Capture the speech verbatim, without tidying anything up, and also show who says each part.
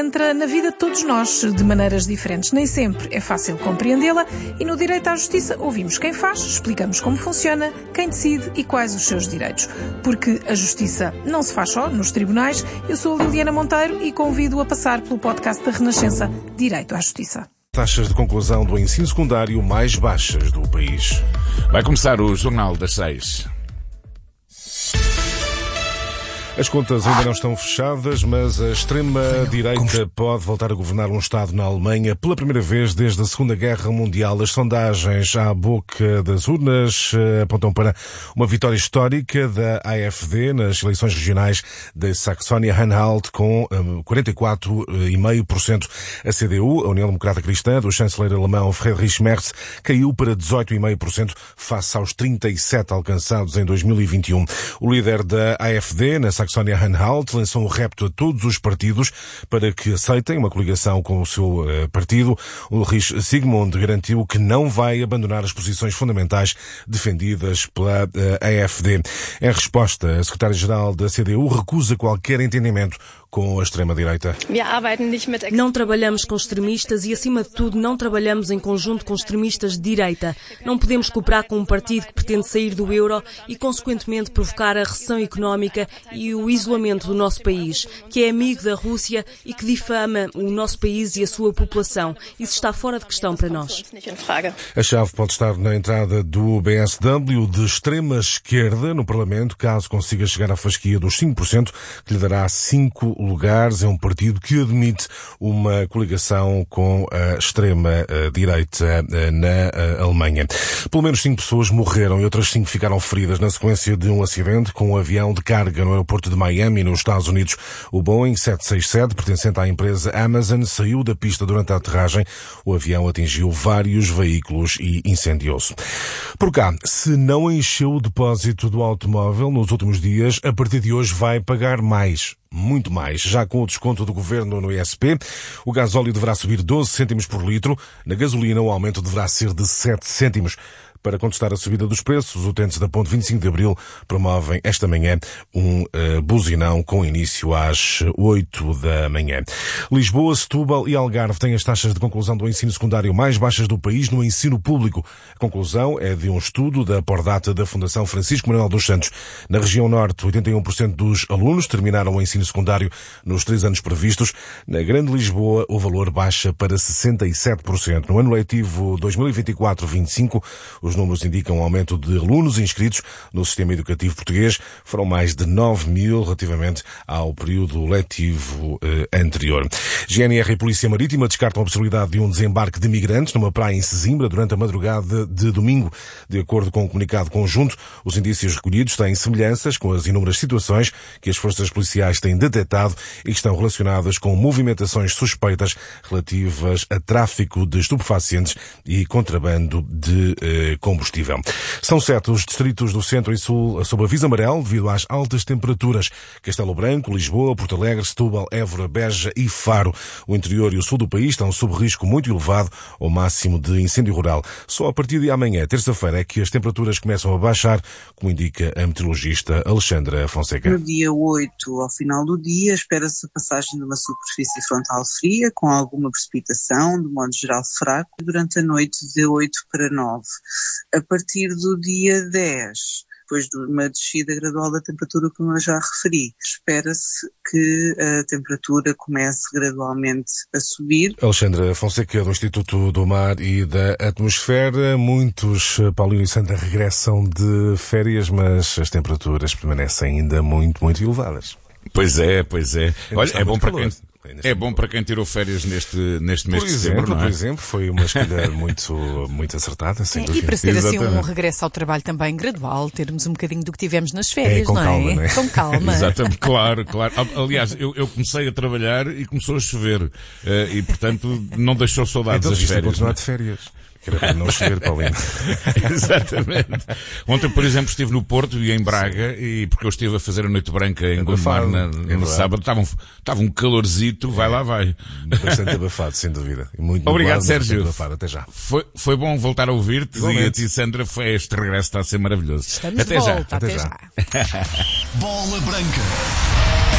Speaker 1: Entra na vida de todos nós, de maneiras diferentes. Nem sempre é fácil compreendê-la e no direito à justiça ouvimos quem faz, explicamos como funciona, quem decide e quais os seus direitos. Porque a justiça não se faz só nos tribunais. Eu sou a Liliana Monteiro e convido a passar pelo podcast da Renascença Direito à Justiça.
Speaker 2: Taxas de conclusão do ensino secundário mais baixas do país.
Speaker 3: Vai começar o Jornal das Seis.
Speaker 2: As contas ainda não estão fechadas, mas a extrema-direita pode voltar a governar um Estado na Alemanha pela primeira vez desde a Segunda Guerra Mundial. As sondagens à boca das urnas apontam para uma vitória histórica da AfD nas eleições regionais da Saxónia-Anhalt com quarenta e quatro vírgula cinco por cento. A C D U, a União Democrata Cristã, do chanceler alemão Friedrich Merz, caiu para dezoito vírgula cinco por cento face aos trinta e sete por cento alcançados em dois mil e vinte e um. O líder da AfD, na Saxónia-Anhalt, lançou um repto a todos os partidos para que aceitem uma coligação com o seu uh, partido. Ulrich Sigmund garantiu que não vai abandonar as posições fundamentais defendidas pela uh, AfD. Em resposta, a secretária-geral da C D U recusa qualquer entendimento com a extrema-direita.
Speaker 4: Não trabalhamos com extremistas e, acima de tudo, não trabalhamos em conjunto com extremistas de direita. Não podemos cooperar com um partido que pretende sair do euro e, consequentemente, provocar a recessão económica e o isolamento do nosso país, que é amigo da Rússia e que difama o nosso país e a sua população. Isso está fora de questão para nós.
Speaker 2: A chave pode estar na entrada do B S W de extrema-esquerda no Parlamento, caso consiga chegar à fasquia dos cinco por cento, que lhe dará cinco lugares. É um partido que admite uma coligação com a extrema-direita na Alemanha. Pelo menos cinco pessoas morreram e outras cinco ficaram feridas na sequência de um acidente com um avião de carga no aeroporto de Miami, nos Estados Unidos. O Boeing sete seis sete, pertencente à empresa Amazon, saiu da pista durante a aterragem. O avião atingiu vários veículos e incendiou-se. Por cá, se não encheu o depósito do automóvel nos últimos dias, a partir de hoje vai pagar mais. Muito mais. Já com o desconto do governo no I S P, o gasóleo deverá subir doze cêntimos por litro. Na gasolina, o aumento deverá ser de sete cêntimos. Para contestar a subida dos preços, os utentes da Ponte vinte e cinco de Abril promovem esta manhã um uh, buzinão com início às oito da manhã. Lisboa, Setúbal e Algarve têm as taxas de conclusão do ensino secundário mais baixas do país no ensino público. A conclusão é de um estudo da Pordata da Fundação Francisco Manuel dos Santos. Na região norte, oitenta e um por cento dos alunos terminaram o ensino secundário nos três anos previstos. Na Grande Lisboa, o valor baixa para sessenta e sete por cento. No ano letivo dois mil e vinte e quatro vinte e cinco, os números indicam um aumento de alunos inscritos no sistema educativo português. Foram mais de nove mil relativamente ao período letivo eh, anterior. G N R e Polícia Marítima descartam a possibilidade de um desembarque de migrantes numa praia em Sesimbra durante a madrugada de domingo. De acordo com o comunicado conjunto, os indícios recolhidos têm semelhanças com as inúmeras situações que as forças policiais têm detectado e que estão relacionadas com movimentações suspeitas relativas a tráfico de estupefacientes e contrabando de eh, combustível. São sete os distritos do centro e sul sob aviso amarelo devido às altas temperaturas. Castelo Branco, Lisboa, Porto Alegre, Setúbal, Évora, Beja e Faro. O interior e o sul do país estão sob risco muito elevado ao máximo de incêndio rural. Só a partir de amanhã, terça-feira, é que as temperaturas começam a baixar, como indica a meteorologista Alexandra Fonseca.
Speaker 5: No dia oito, ao final do dia, espera-se a passagem de uma superfície frontal fria, com alguma precipitação, de modo geral fraco, durante a noite de oito para nove. A partir do dia dez, depois de uma descida gradual da temperatura, como eu já referi, espera-se que a temperatura comece gradualmente a subir.
Speaker 2: Alexandra Fonseca, do Instituto do Mar e da Atmosfera. Muitos, Paulinho e Sandra, regressam de férias, mas as temperaturas permanecem ainda muito, muito elevadas.
Speaker 3: Pois é, pois é. Olha, é bom para quem... É bom para quem tirou férias neste, neste mês
Speaker 2: por
Speaker 3: de
Speaker 2: exemplo,
Speaker 3: dezembro, não é?
Speaker 2: Por exemplo, foi uma escolha muito, muito acertada, sem
Speaker 1: é,
Speaker 2: dúvida.
Speaker 1: E para ser
Speaker 3: Exatamente.
Speaker 1: assim um regresso ao trabalho também gradual, termos um bocadinho do que tivemos nas férias,
Speaker 2: é, com
Speaker 1: não
Speaker 2: calma,
Speaker 1: é?
Speaker 2: Não é?
Speaker 1: Com calma.
Speaker 3: Exatamente, claro, claro. Aliás, eu, eu comecei a trabalhar e começou a chover. Uh, e, portanto, não deixou saudades
Speaker 2: então,
Speaker 3: das férias.
Speaker 2: Continuar
Speaker 3: não?
Speaker 2: de férias. Que era para não chover, Paulinho.
Speaker 3: Exatamente. Ontem, por exemplo, estive no Porto e em Braga, e porque eu estive a fazer a Noite Branca em Gondomar na, no sábado. Estava um, estava um calorzito, vai lá, vai.
Speaker 2: Bastante abafado, sem dúvida. Muito
Speaker 3: Obrigado,
Speaker 2: nublado,
Speaker 3: Sérgio.
Speaker 2: Abafado. Até já.
Speaker 3: Foi, foi bom voltar a ouvir-te e a ti, Sandra, foi este regresso, está a ser maravilhoso.
Speaker 1: Estamos
Speaker 3: Até
Speaker 1: de
Speaker 3: já.
Speaker 1: volta,
Speaker 2: Até
Speaker 1: até
Speaker 2: já.
Speaker 1: já.
Speaker 6: Bola Branca.